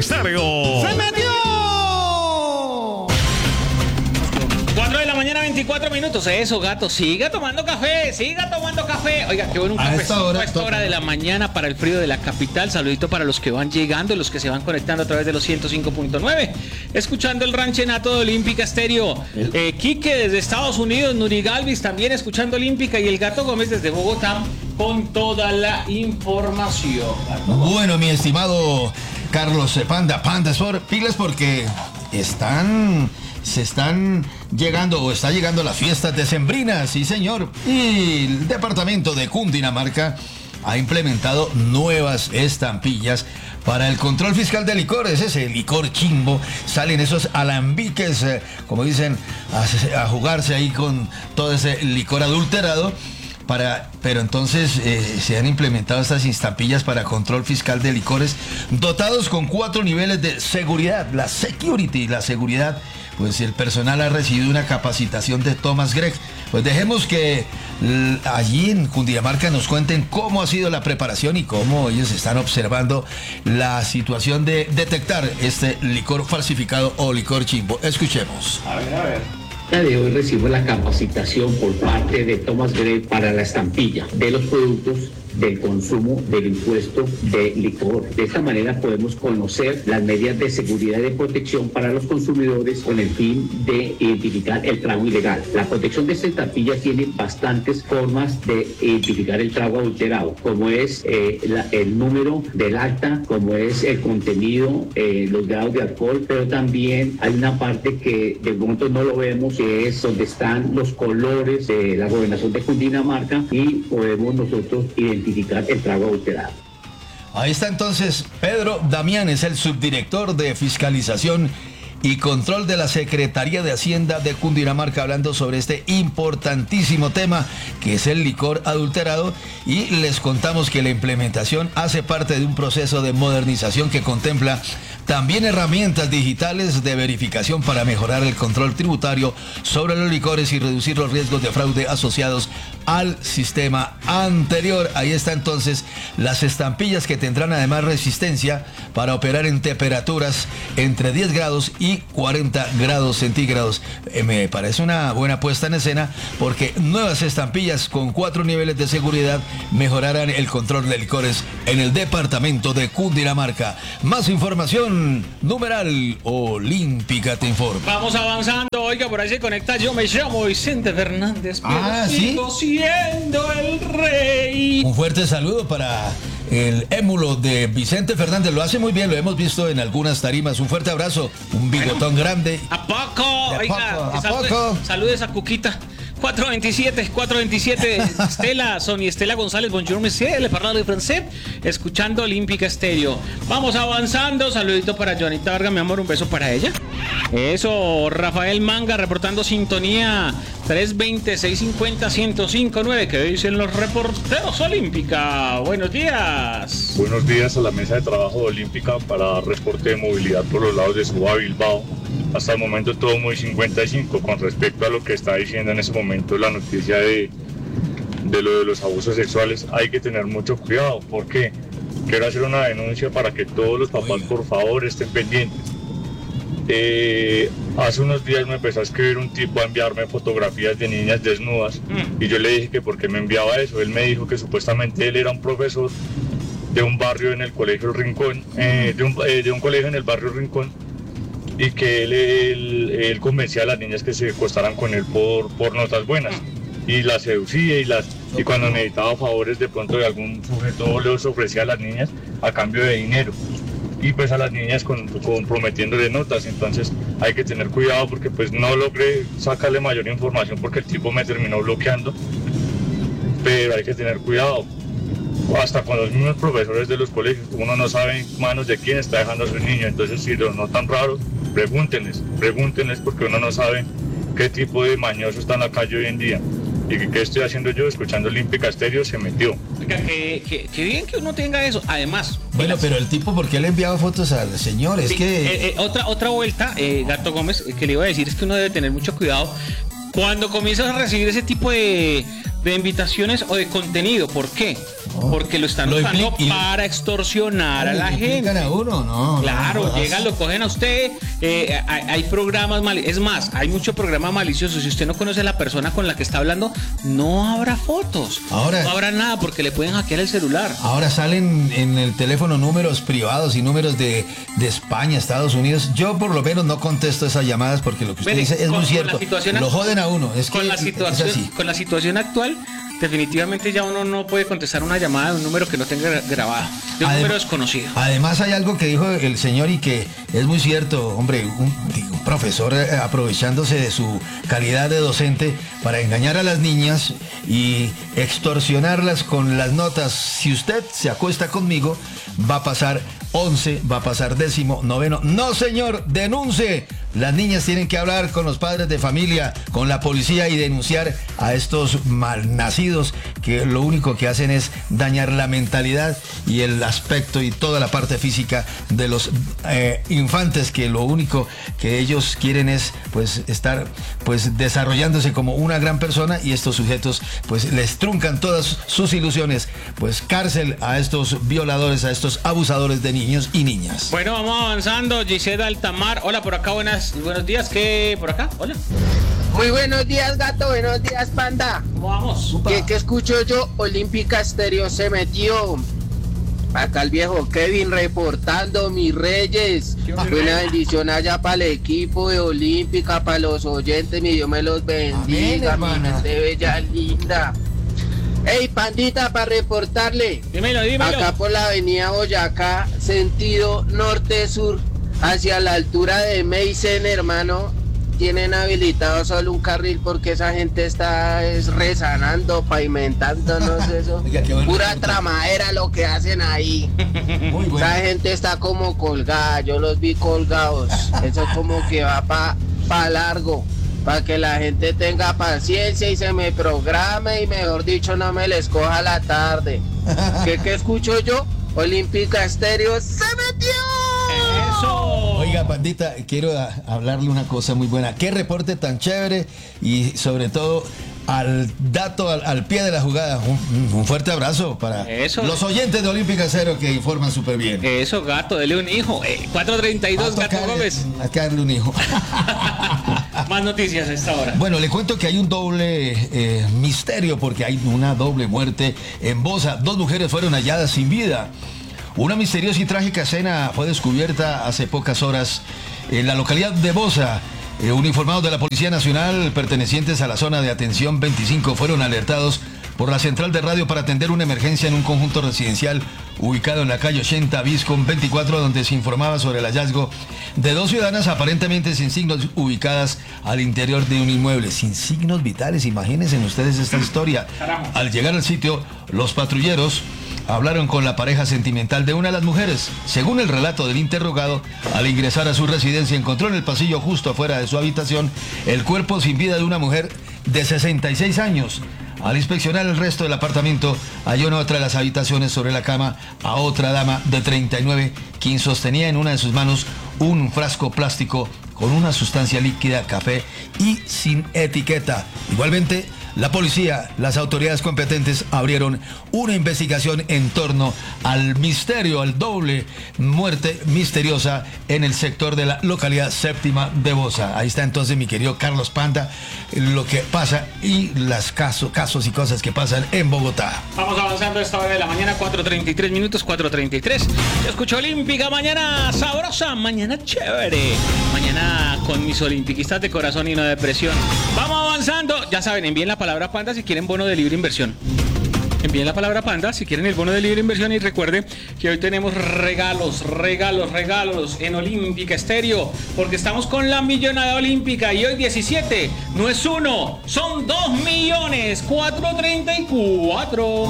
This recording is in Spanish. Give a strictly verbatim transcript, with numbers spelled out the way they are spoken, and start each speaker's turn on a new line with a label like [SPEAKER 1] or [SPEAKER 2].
[SPEAKER 1] Estéreo.
[SPEAKER 2] ¡Se metió!
[SPEAKER 3] cuatro de la mañana, veinticuatro minutos. Eso, gato, siga tomando café, siga tomando café. Oiga, qué bueno un cafecito a esta hora, a esta hora de la mañana para el frío de la capital. Saludito para los que van llegando, los que se van conectando a través de los ciento cinco punto nueve. Escuchando el ranchenato de Olímpica Estéreo. Eh, Quique desde Estados Unidos, Nuri Galvis también escuchando Olímpica y el Gato Gómez desde Bogotá con toda la información.
[SPEAKER 2] Bueno, mi estimado Carlos Panda, Panda Sport, pilas porque están... Se están llegando o está llegando las fiestas decembrinas, sí señor. Y el departamento de Cundinamarca ha implementado nuevas estampillas para el control fiscal de licores. Ese licor chimbo, salen esos alambiques, eh, como dicen, a, a jugarse ahí con todo ese licor adulterado. Para, pero entonces eh, se han implementado estas estampillas para control fiscal de licores, dotados con cuatro niveles de seguridad. La security, la seguridad, pues el personal ha recibido una capacitación de Thomas Gregg. Pues dejemos que l- allí en Cundinamarca nos cuenten cómo ha sido la preparación y cómo ellos están observando la situación de detectar este licor falsificado o licor chimbo. Escuchemos.
[SPEAKER 3] A ver, a ver.
[SPEAKER 4] El día de hoy recibo la capacitación por parte de Thomas Gregg para la estampilla de los productos del consumo del impuesto de licor. De esta manera podemos conocer las medidas de seguridad y de protección para los consumidores con el fin de identificar el trago ilegal. La protección de esta estampilla tiene bastantes formas de identificar el trago adulterado, como es eh, la, el número del acta, como es el contenido, eh, los grados de alcohol, pero también hay una parte que de momento no lo vemos, que es donde están los colores de la gobernación de Cundinamarca y podemos nosotros identificar el trago adulterado.
[SPEAKER 2] Ahí está entonces Pedro Damián, es el subdirector de fiscalización y control de la Secretaría de Hacienda de Cundinamarca, hablando sobre este importantísimo tema que es el licor adulterado, y les contamos que la implementación hace parte de un proceso de modernización que contempla también herramientas digitales de verificación para mejorar el control tributario sobre los licores y reducir los riesgos de fraude asociados al sistema anterior. Ahí está entonces las estampillas que tendrán además resistencia para operar en temperaturas entre diez grados y cuarenta grados centígrados. Eh, me parece una buena puesta en escena porque nuevas estampillas con cuatro niveles de seguridad mejorarán el control de licores en el departamento de Cundinamarca. Más información, numeral Olímpica te informa.
[SPEAKER 3] Vamos avanzando. Oiga, por ahí se conecta. Yo me llamo Vicente Fernández, pero
[SPEAKER 2] Ah,
[SPEAKER 3] sigo
[SPEAKER 2] ¿sí?
[SPEAKER 3] siendo el rey.
[SPEAKER 2] Un fuerte saludo para el émulo de Vicente Fernández. Lo hace muy bien, lo hemos visto en algunas tarimas. Un fuerte abrazo, un bigotón grande.
[SPEAKER 3] ¿A poco?
[SPEAKER 2] ¿De
[SPEAKER 3] Oiga,
[SPEAKER 2] poco? ¿A
[SPEAKER 3] salude-
[SPEAKER 2] poco?
[SPEAKER 3] saludes a Cuquita. cuatro veintisiete, cuatro veintisiete, Estela, Sonia Estela González, bonjour monsieur, le parle francés, escuchando Olímpica Estéreo. Vamos avanzando, saludito para Joanita Vargas, mi amor, un beso para ella. Eso, Rafael Manga reportando sintonía tres veinte, seiscientos cincuenta, ciento cinco punto nueve, que dicen los reporteros Olímpica. Buenos días.
[SPEAKER 5] Buenos días a la mesa de trabajo de Olímpica para reporte de movilidad por los lados de Suba, Bilbao. Hasta el momento todo muy cincuenta y cinco con respecto a lo que está diciendo en ese momento la noticia de, de lo de los abusos sexuales. Hay que tener mucho cuidado porque quiero hacer una denuncia para que todos los papás por favor estén pendientes. Eh, hace unos días me empezó a escribir un tipo a enviarme fotografías de niñas desnudas mm. y yo le dije que por qué me enviaba eso. Él me dijo que supuestamente él era un profesor de un barrio en el colegio Rincón, eh, de, un, eh, de un colegio en el barrio Rincón, y que él, él, él convencía a las niñas que se acostaran con él por, por notas buenas y las seducía y las y cuando necesitaba favores de pronto de algún sujeto les ofrecía a las niñas a cambio de dinero y pues a las niñas con, comprometiéndole notas. Entonces hay que tener cuidado porque pues no logré sacarle mayor información porque el tipo me terminó bloqueando, pero hay que tener cuidado hasta con los mismos profesores de los colegios. Uno no sabe en manos de quién está dejando a sus niños. Entonces si los notan raros, pregúntenles, pregúntenles porque uno no sabe qué tipo de mañoso está en la calle hoy en día. ¿Y qué estoy haciendo yo? Escuchando Olímpica Estéreo, se metió.
[SPEAKER 3] Oiga, que, que, que bien que uno tenga eso. Además,
[SPEAKER 2] bueno, pero el tipo, ¿por qué le enviaba fotos al señor? Es
[SPEAKER 3] sí,
[SPEAKER 2] que...
[SPEAKER 3] Eh, eh, otra, otra vuelta, eh, Gato Gómez, eh, que le iba a decir es que uno debe tener mucho cuidado cuando comienzas a recibir ese tipo de, de invitaciones o de contenido. ¿Por qué? Porque lo están
[SPEAKER 2] Lo
[SPEAKER 3] usando
[SPEAKER 2] impli- y-
[SPEAKER 3] para extorsionar a la
[SPEAKER 2] ¿Le
[SPEAKER 3] gente.
[SPEAKER 2] implican a uno? No.
[SPEAKER 3] Claro,
[SPEAKER 2] no, no,
[SPEAKER 3] llegan, lo cogen a usted. eh, hay, hay programas mal, es más, hay mucho programa malicioso. Si usted no conoce a la persona con la que está hablando, no habrá fotos.
[SPEAKER 2] Ahora-
[SPEAKER 3] no habrá nada porque le pueden hackear el celular.
[SPEAKER 2] Ahora salen en el teléfono números privados y números de, de España, Estados Unidos. Yo por lo menos no contesto esas llamadas porque lo que usted
[SPEAKER 3] Mire,
[SPEAKER 2] dice es
[SPEAKER 3] con-
[SPEAKER 2] muy
[SPEAKER 3] con
[SPEAKER 2] cierto.
[SPEAKER 3] la situación
[SPEAKER 2] Lo
[SPEAKER 3] act-
[SPEAKER 2] joden a uno. Es que
[SPEAKER 3] con la
[SPEAKER 2] es
[SPEAKER 3] situación,
[SPEAKER 2] así.
[SPEAKER 3] con la situación actual, definitivamente ya uno no puede contestar una llamada de un número que no tenga gra- grabada, de un
[SPEAKER 2] Adem-
[SPEAKER 3] número desconocido.
[SPEAKER 2] Además hay algo que dijo el señor y que es muy cierto, hombre, un, un profesor eh, aprovechándose de su calidad de docente para engañar a las niñas y extorsionarlas con las notas. Si usted se acuesta conmigo, va a pasar once, va a pasar décimo, noveno. No, señor, denuncie. Las niñas tienen que hablar con los padres de familia, con la policía y denunciar a estos malnacidos que lo único que hacen es dañar la mentalidad y el aspecto y toda la parte física de los eh, infantes, que lo único que ellos quieren es pues estar pues desarrollándose como una gran persona, y estos sujetos pues les truncan todas sus ilusiones. Pues cárcel a estos violadores, a estos abusadores de niños y niñas.
[SPEAKER 3] Bueno, vamos avanzando. Gisela Altamar, hola por acá, buenas, buenos días. ¿Qué por acá? Hola.
[SPEAKER 1] Muy buenos días, gato. Buenos días, panda.
[SPEAKER 3] ¿Cómo vamos?
[SPEAKER 1] ¿Qué, qué escucho yo? Olímpica Estéreo se metió. Acá el viejo Kevin reportando, mis reyes. Una bendición allá para el equipo de Olímpica, para los oyentes. Mi Dios me los bendiga.
[SPEAKER 2] Amén,
[SPEAKER 1] Mi
[SPEAKER 2] hermana.
[SPEAKER 1] gente bella, linda. Ey, pandita, para reportarle.
[SPEAKER 3] Dímelo, dímelo.
[SPEAKER 1] Acá por la avenida Boyacá, sentido norte-sur, hacia la altura de Meisen, hermano, tienen habilitado solo un carril porque esa gente está es, rezanando, pavimentando, no sé eso.
[SPEAKER 2] Oiga, qué bueno.
[SPEAKER 1] Pura tramadera lo que hacen ahí.
[SPEAKER 2] Muy bueno.
[SPEAKER 1] Esa gente está como colgada, yo los vi colgados. Eso como que va para pa largo, para que la gente tenga paciencia y se me programe y, mejor dicho, no me les coja la tarde. ¿Qué, qué escucho yo? Olímpica Estéreo se metió.
[SPEAKER 3] Eso.
[SPEAKER 2] Oiga, pandita, quiero a- hablarle una cosa muy buena. Qué reporte tan chévere y sobre todo al dato, al, al pie de la jugada. Un, un fuerte abrazo para
[SPEAKER 3] Eso.
[SPEAKER 2] los oyentes de Olímpica Cero que informan súper bien.
[SPEAKER 3] Eso, gato, dele un hijo. Eh, cuatro treinta y dos,
[SPEAKER 2] Va a
[SPEAKER 3] Gato
[SPEAKER 2] tocarle-
[SPEAKER 3] Gómez.
[SPEAKER 2] a darle un hijo.
[SPEAKER 3] Más noticias a esta hora.
[SPEAKER 2] Bueno, le cuento que hay un doble eh, misterio porque hay una doble muerte en Bosa. Dos mujeres fueron halladas sin vida. Una misteriosa y trágica escena fue descubierta hace pocas horas en la localidad de Bosa. Eh, uniformados de la Policía Nacional pertenecientes a la zona de atención veinticinco fueron alertados por la central de radio para atender una emergencia en un conjunto residencial ubicado en la calle ochenta bis con veinticuatro, donde se informaba sobre el hallazgo de dos ciudadanas aparentemente sin signos ubicadas al interior de un inmueble. Sin signos vitales, imagínense ustedes esta historia. Al llegar al sitio, los patrulleros hablaron con la pareja sentimental de una de las mujeres. Según el relato del interrogado, al ingresar a su residencia encontró en el pasillo justo afuera de su habitación el cuerpo sin vida de una mujer de sesenta y seis años. Al inspeccionar el resto del apartamento, halló en otra de las habitaciones sobre la cama a otra dama de treinta y nueve, quien sostenía en una de sus manos un frasco plástico con una sustancia líquida, café y sin etiqueta. Igualmente, la policía, las autoridades competentes abrieron una investigación en torno al misterio, al doble muerte misteriosa en el sector de la localidad séptima de Bosa. Ahí está entonces mi querido Carlos Panda, lo que pasa y las casos, casos y cosas que pasan en Bogotá.
[SPEAKER 3] Vamos avanzando a esta hora de la mañana, cuatro treinta y tres minutos, cuatro treinta y tres. Yo escucho Olímpica, mañana sabrosa, mañana chévere. Mañana con mis olimpiquistas de corazón y no de presión. Vamos avanzando. Ya saben, envíen la palabra Panda si quieren bono de libre inversión. Envíen la palabra Panda si quieren el bono de libre inversión, y recuerde que hoy tenemos regalos, regalos, regalos en Olímpica Estéreo, porque estamos con la millonada olímpica y hoy diecisiete no es uno, son dos millones, cuatro treinta y cuatro.